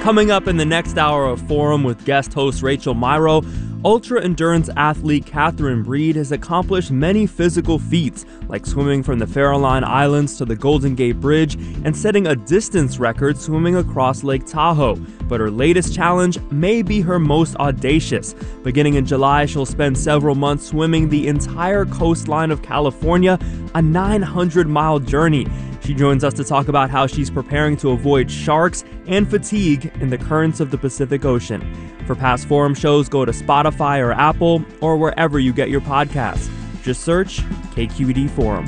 Coming up in the next hour of Forum with guest host Rachel Myrow, ultra-endurance athlete Catherine Breed has accomplished many physical feats, like swimming from the Farallon Islands to the Golden Gate Bridge and setting a distance record swimming across Lake Tahoe. But her latest challenge may be her most audacious. Beginning in July, she'll spend several months swimming the entire coastline of California, a 900-mile journey. She joins us to talk about how she's preparing to avoid sharks and fatigue in the currents of the Pacific Ocean. For past Forum shows, go to Spotify or Apple or wherever you get your podcasts. Just search KQED Forum.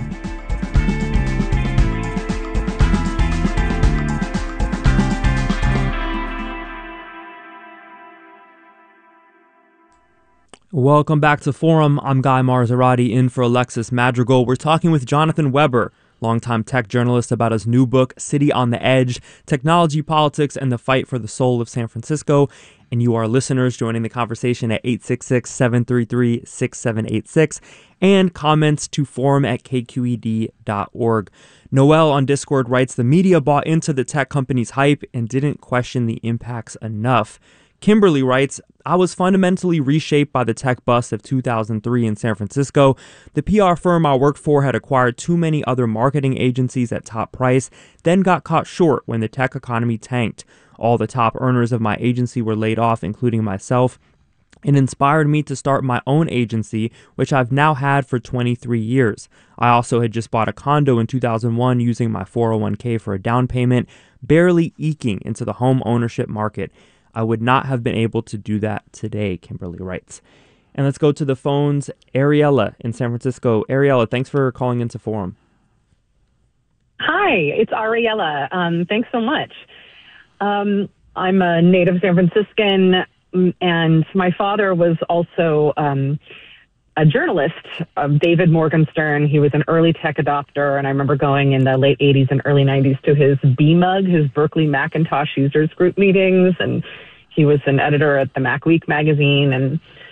Welcome back to Forum. I'm Guy Marzorati in for Alexis Madrigal. We're talking with Jonathan Weber, longtime tech journalist, about his new book, City on the Edge, Technology, Politics, and the Fight for the Soul of San Francisco. And you are listeners joining the conversation at 866-733-6786 and comments to forum@kqed.org. Noel on Discord writes, the media bought into the tech company's hype and didn't question the impacts enough. Kimberly writes, I was fundamentally reshaped by the tech bust of 2003 in San Francisco. The PR firm I worked for had acquired too many other marketing agencies at top price, then got caught short when the tech economy tanked. All the top earners of my agency were laid off, including myself. It inspired me to start my own agency, which I've now had for 23 years. I also had just bought a condo in 2001 using my 401k for a down payment, barely eking into the home ownership market. I would not have been able to do that today, Kimberly writes. And let's go to the phones. Ariella in San Francisco. Ariella, thanks for calling into Forum. Hi, it's Ariella. Thanks so much. I'm a native San Franciscan, and my father was also a journalist, David Morgenstern. He was an early tech adopter, and I remember going in the late 80s and early 90s to his BMUG, his Berkeley Macintosh Users Group meetings, and he was an editor at the Mac Week magazine, and